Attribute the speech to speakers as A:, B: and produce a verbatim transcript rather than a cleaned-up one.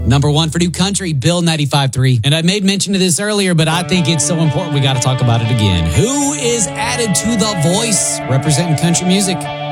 A: Number one for new country, Bill ninety-five three. And I made mention of this earlier, but I think it's so important we got to talk about it again. Who is added to The Voice representing country music?